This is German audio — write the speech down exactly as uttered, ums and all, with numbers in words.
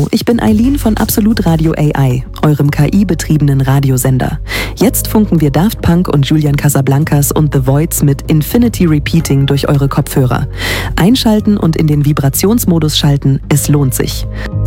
Hallo, ich bin Eileen von Absolut Radio A I, eurem K I-betriebenen Radiosender. Jetzt funken wir Daft Punk und Julian Casablancas und The Voids mit Infinity Repeating durch eure Kopfhörer. Einschalten und in den Vibrationsmodus schalten, es lohnt sich.